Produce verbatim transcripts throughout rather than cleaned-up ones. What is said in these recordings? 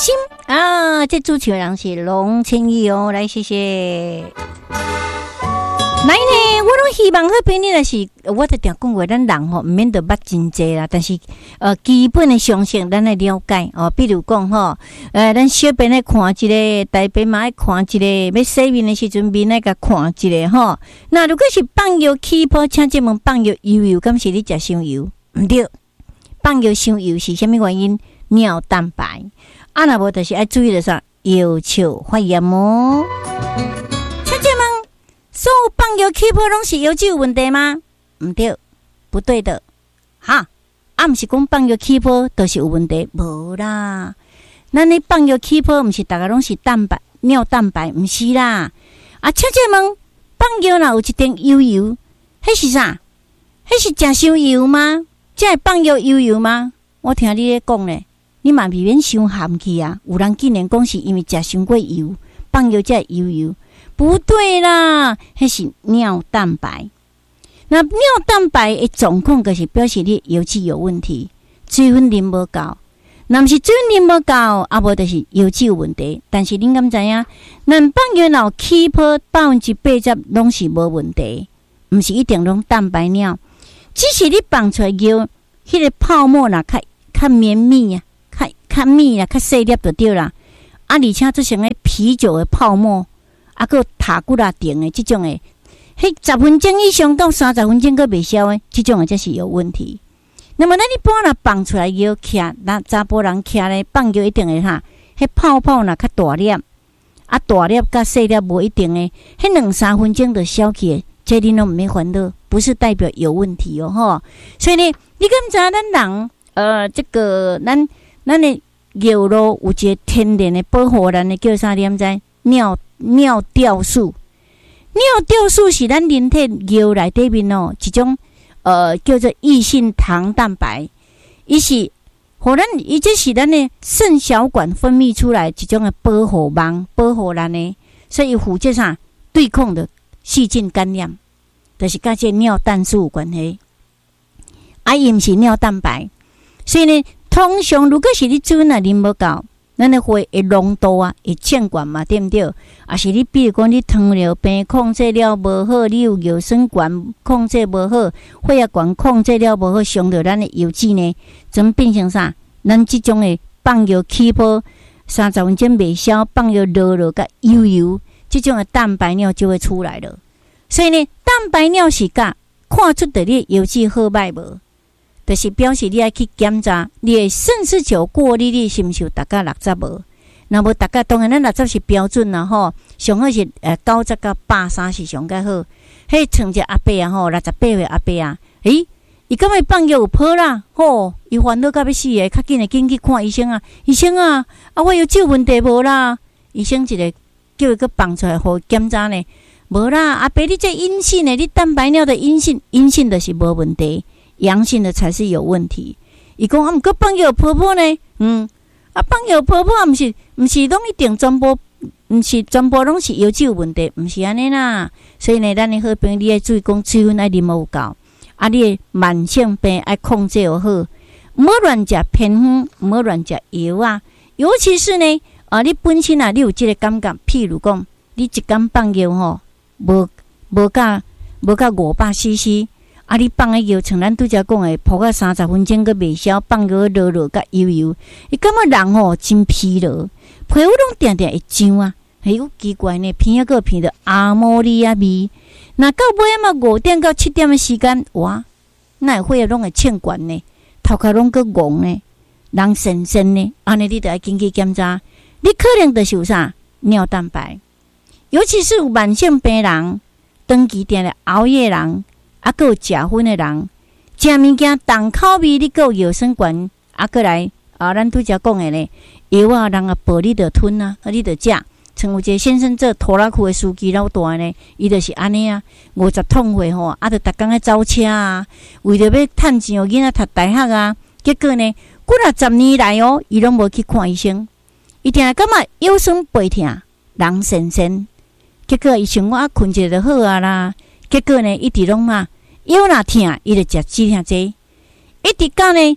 心啊！这主持人是龙千亿哦，来谢谢。来呢，我拢希望迄边呢，就是我就定讲过，咱人吼毋免得捌真济啦，但是呃基本的常识咱来了解哦。比如讲吼，呃，咱小便来看一个，大便嘛爱看一个，要洗面的时阵面来甲看一个吼。那如果是放药起泡，请这问放药油油，敢是你食伤油？毋对，放药伤油是啥物原因？尿蛋白。啊，若无就是爱注意的啥，腰笑发炎哦。请这问。所有放药起泡拢是腰肌有问题吗？毋对，不对的。哈，啊，毋是讲放药起泡都是有问题，无啦。咱咧放药起泡，毋是大家拢是蛋白、尿蛋白，毋是啦。啊，请这问，放药若有一点油油，迄是啥？迄是食伤油吗？才会放药油油吗？我听你咧讲咧，你嘛未免伤含气啊！有人竟然讲是因为食伤过油，放药才会油油。不对啦，那是尿蛋白。那尿蛋白的状况，就是表示你腰肌有问题，水分啉无够。那毋是水分啉无够，啊无就是腰肌有问题。但是恁敢知影？咱放药若起泡百分之八十拢是无问题，毋是一定拢蛋白尿。只是你放出来药，迄、那个泡沫啦，较较绵密啊，较较密啦，较细粒就对啦。啊，而且做成个啤酒的泡沫。啊，个塔骨啦顶的这种的，迄十分钟以上到三十分钟个未消的，这种的才是有问题。那么咱一般若放出来药徛，那查甫人徛咧放药一定会哈，迄泡泡若较大粒，啊大粒甲细粒无一定的，迄两三分钟就消去的，这恁拢毋免烦恼，不是代表有问题哦吼。所以呢，你敢知咱人呃这个咱咱的药咯有一个天然的保护咱的叫啥？你知尿？尿酵素，尿酵素是咱人体药内底面哦，一种呃叫做异性糖蛋白，伊是互咱，伊这是咱的肾小管分泌出来一种的保护网，保护咱的，所以负责啥对抗的细菌感染，就是甲这尿蛋素有关系。啊，伊毋是尿蛋白，所以呢，通常如果是你水啊啉无够。咱的血的浓度啊，会欠管嘛，对不对？啊，是你比如讲你糖尿病控制了无好，你有尿酸管控制无好，血压管控制了无好，伤到咱的腰肌呢，怎变成啥？咱这种的放药起泡，三十分钟未消，放药落落甲油油，这种的蛋白尿就会出来了。所以呢，蛋白尿是甲看出的你腰肌好歹无？就是表示你要去检查你的肾丝球过滤率是毋是有达到六十无？若无达到，当然咱六十是标准啦吼，上好是呃九十到百三是上较好。迄像只阿伯啊吼，六十八岁阿伯啊，诶，伊敢会放药有泡啦吼，伊烦恼到要死诶，较紧诶紧去看医生啊！医生啊，啊我有这问题无啦？医生一个叫伊去放出来互检查呢，无啦，阿伯你这阴性诶，你蛋白尿的阴性，阴性的是无问题。阳性的才是有问题。伊讲啊，毋过放药泡泡呢？嗯，啊放药泡泡毋是毋是拢一定全部，毋是全部拢是腰肌有问题，毋是安尼啦。所以呢，咱的好朋友你要注意讲水分爱啉有够，啊，你的慢性病爱控制有好，毋好乱食偏方，毋好乱食药啊。尤其是呢，啊，你本身啊，你有即个感觉，譬如讲，你一工放药吼，无无甲无甲五百 C C。啊！你放个药，像咱拄则讲诶，泡到三十分钟个未消，放个落落甲油油，伊感觉人吼真疲劳，皮肤拢定定会痒啊！哎呦，奇怪呢，鼻仔个鼻着阿摩利亚味。那到尾啊嘛五点到七点的时间，哇，那血拢会欠管呢，头壳拢个戆呢，人神神呢，安尼你着爱紧去检查，你可能就是有啥尿蛋白，尤其是有慢性病人、长期定咧熬夜人。啊，还有食薰的人，食物件重口味，你还有药酸管，啊，过来啊，咱拄则讲的呢，药啊，人啊，保你着吞啊，啊，你着食。像有一个先生做拖拉库的司机老大呢，伊就是安尼啊，五十桶货吼，啊，着逐工咧走车啊，为着要趁钱，囡仔读大学啊，结果呢，几啊十年来哦，伊拢无去看医生，伊定感觉腰酸背痛，人神神，结果伊想我啊，困一下就好啊啦。结果呢，一直拢嘛腰若痛，伊就食止痛剂，一直到呢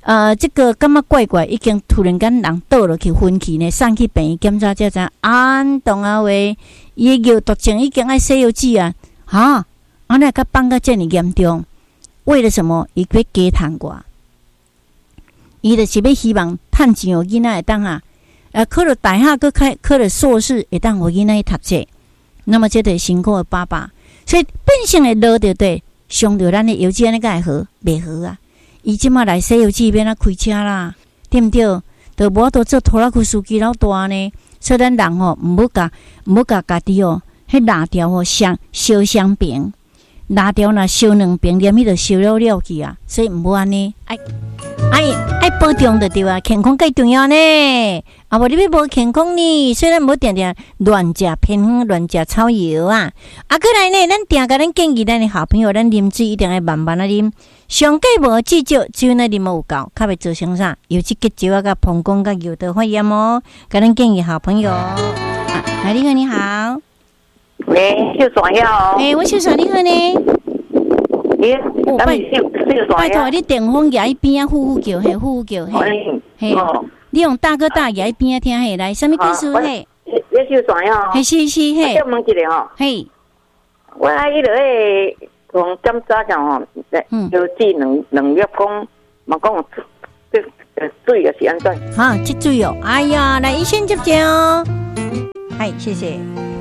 呃，这个感觉怪怪，已经突然间人倒落去昏去呢，送去病院检查才知，安东啊喂，伊个尿毒症已经爱西药剂啊，哈，安尼甲放到这么严重，为了什么？伊要加趁我，伊就是要希望趁钱互囡仔会当啊，呃，考了大学，搁开考了硕士，会当互囡仔去读册。那么这个辛苦的爸爸，所以变性的落着对，伤着咱的邮寄安尼个会好，袂好啊。伊即马来西邮寄免啊开车啦，对毋对？都无都做拖拉机司机老大呢，所以咱人吼毋好甲毋好甲家己哦，迄辣条吼相烧相平，辣条若烧两平，连迄就烧了了去啊，所以毋好安尼，爱爱爱保重就对啊，健康最重要呢。啊，无你要无健康呢，虽然无定定乱食偏方、乱食草药啊，啊，过来呢，咱定甲咱建议咱的好朋友，咱啉水一定要慢慢啊啉。上计无至少只有那啉有够，较袂造成啥？尤其结石啊、甲膀胱、甲尿道发炎哦。甲咱建议好朋友，啊，来，你好，你好， 喂，秀爽要哦。 诶、欸，我秀爽，你好呢？ 咦， 哦，拜拜托，你电风牙一边啊，呼呼叫，嘿，呼呼叫，嘿，嘿，你用大哥大牙一边啊听，嘿，来，什么故事？嘿， 你秀爽要哦。 嘿，是是嘿。 我问一个吼。嘿，我迄个诶。从检查上吼，有治两两月讲，嘛讲这这水也是安怎？ 哈，这水哦，哎呀，来医生接见哦。嗨，谢谢。